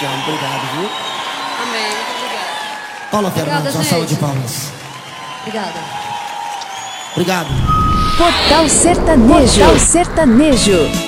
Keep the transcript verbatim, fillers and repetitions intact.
te amo. Obrigado, viu? Amém, muito obrigada. Paula Fernandes, uma gente. salva de palmas. Obrigada. Obrigado. Portal Sertanejo. Portal Sertanejo.